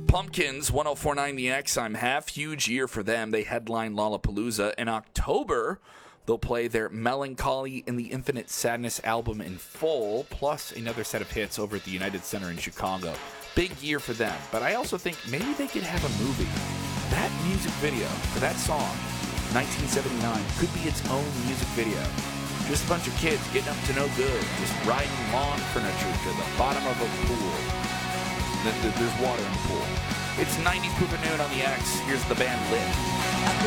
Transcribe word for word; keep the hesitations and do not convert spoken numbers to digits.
Pumpkins, one oh four point nine The X. I'm half. Huge year for them. They headline Lollapalooza. In October, they'll play their Melancholy in the Infinite Sadness album in full, plus another set of hits over at the United Center in Chicago. Big year for them. But I also think maybe they could have a movie. That music video for that song, nineteen seventy-nine, could be its own music video. Just a bunch of kids getting up to no good, just riding lawn furniture to the bottom of a pool. There's water in the pool. It's nineties Poop at Noon on the X. Here's the band Lit.